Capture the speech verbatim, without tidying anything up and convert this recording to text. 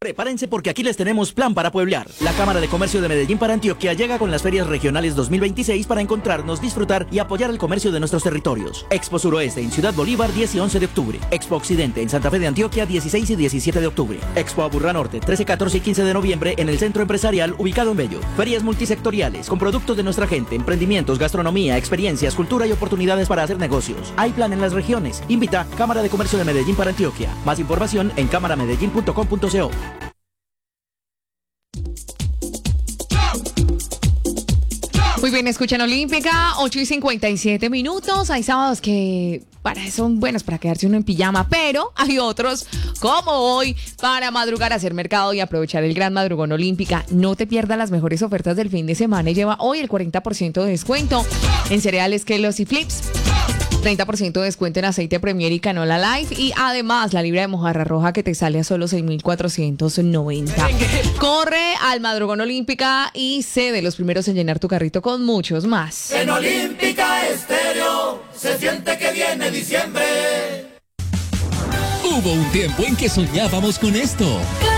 Prepárense porque aquí les tenemos plan para pueblear. La Cámara de Comercio de Medellín para Antioquia llega con las ferias regionales dos mil veintiséis para encontrarnos, disfrutar y apoyar el comercio de nuestros territorios. Expo Suroeste en Ciudad Bolívar diez y once de octubre. Expo Occidente en Santa Fe de Antioquia dieciséis y diecisiete de octubre. Expo Aburrá Norte trece, catorce y quince de noviembre en el Centro Empresarial ubicado en Bello. Ferias multisectoriales con productos de nuestra gente, emprendimientos, gastronomía, experiencias, cultura y oportunidades para hacer negocios. Hay plan en las regiones. Invita Cámara de Comercio de Medellín para Antioquia. Más información en cámara medellín punto com punto co. Muy bien, escuchan Olímpica, ocho y cincuenta y siete minutos. Hay sábados que para son buenos para quedarse uno en pijama, pero hay otros, como hoy, para madrugar, hacer mercado y aprovechar el gran madrugón Olímpica. No te pierdas las mejores ofertas del fin de semana y lleva hoy el cuarenta por ciento de descuento en cereales Kellogg's y Flips. treinta por ciento de descuento en aceite Premier y canola light y además la libra de mojarra roja que te sale a solo seis mil cuatrocientos noventa. Corre al Madrugón Olímpica y sé de los primeros en llenar tu carrito con muchos más. En Olímpica Estéreo se siente que viene diciembre. Hubo un tiempo en que soñábamos con esto.